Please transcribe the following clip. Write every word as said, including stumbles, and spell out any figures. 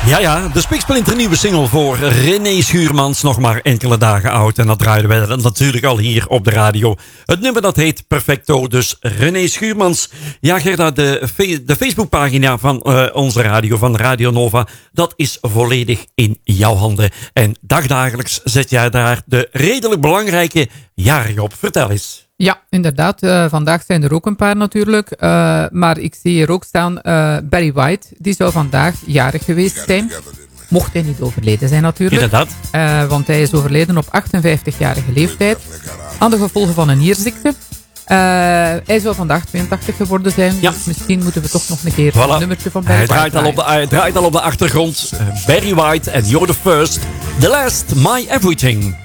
Ja, ja, de spiksplinternieuwe single voor René Schuurmans, nog maar enkele dagen oud. En dat draaiden wij dan natuurlijk al hier op de radio. Het nummer dat heet Perfecto, dus René Schuurmans. Ja, Gerda, de, fe- de Facebookpagina van uh, onze radio, van Radio Nova, dat is volledig in jouw handen. En dagdagelijks zet jij daar de redelijk belangrijke jarigen op. Vertel eens. Ja, inderdaad. Uh, vandaag zijn er ook een paar natuurlijk. Uh, maar ik zie hier ook staan uh, Barry White. Die zou vandaag jarig geweest zijn. Mocht hij niet overleden zijn natuurlijk. Inderdaad. Uh, want hij is overleden op achtenvijftigjarige leeftijd. Aan de gevolgen van een nierziekte. Uh, hij zou vandaag tweeëntachtig geworden zijn. Ja. Dus misschien moeten we toch nog een keer voilà. een nummertje van Barry hij White draait al op de, Hij draait al op de achtergrond. Uh, Barry White en You're the First. The Last, My Everything.